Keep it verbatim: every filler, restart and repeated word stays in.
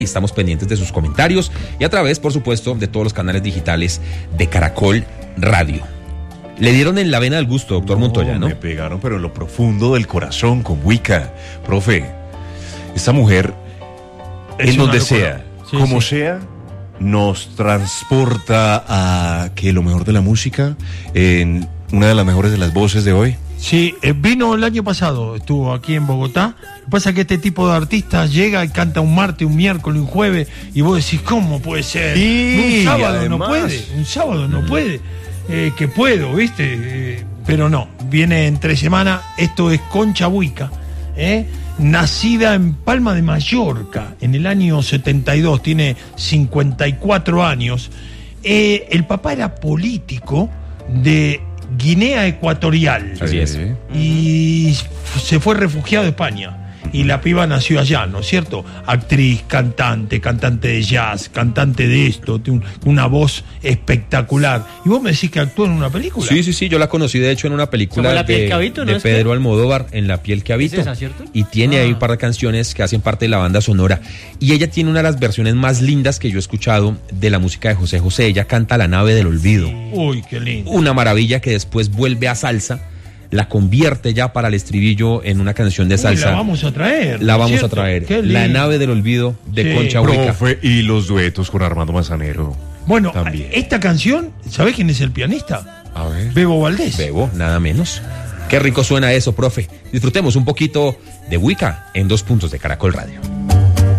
Y estamos pendientes de sus comentarios y a través, por supuesto, de todos los canales digitales de Caracol Radio. Le dieron en la vena del gusto, doctor no, Montoya, ¿no? Me pegaron, pero en lo profundo del corazón, con Wicca. Profe, esta mujer, es en donde locura. sea, sí, como sí. sea, nos transporta a que lo mejor de la música, en una de las mejores de las voces de hoy. Sí, eh, vino el año pasado, estuvo aquí en Bogotá. Lo que pasa es que este tipo de artistas llega y canta un martes, un miércoles, un jueves, y vos decís, ¿cómo puede ser? Sí, un sábado además. no puede, un sábado no puede. Eh, que puedo, ¿viste? Eh, pero no, viene entre semana. Esto es Concha Wicca, ¿eh? Nacida en Palma de Mallorca en el año setenta y dos, tiene cincuenta y cuatro años. Eh, el papá era político de Guinea Ecuatorial. Así es. Y se fue refugiado de España. Y la piba nació allá, ¿no es cierto? Actriz, cantante, cantante de jazz, cantante de esto, tiene una voz espectacular. Y vos me decís que actuó en una película. Sí, sí, sí, yo la conocí de hecho en una película la piel de, que habito, ¿no? de Pedro que... Almodóvar, En la piel que habito. ¿Es esa, cierto? Y tiene ah. ahí un par de canciones que hacen parte de la banda sonora. Y ella tiene una de las versiones más lindas que yo he escuchado de la música de José José. Ella canta La nave del olvido. Sí. Uy, qué lindo. Una maravilla que después vuelve a salsa. La convierte ya para el estribillo en una canción de salsa. Uy, la vamos a traer. La vamos ¿cierto? a traer. La nave del olvido de sí. Concha Wicca. Profe, y los duetos con Armando Manzanero. Bueno, también. Esta canción, ¿sabés quién es el pianista? A ver. Bebo Valdés. Bebo, nada menos. Qué rico suena eso, profe. Disfrutemos un poquito de Wicca en Dos Puntos de Caracol Radio.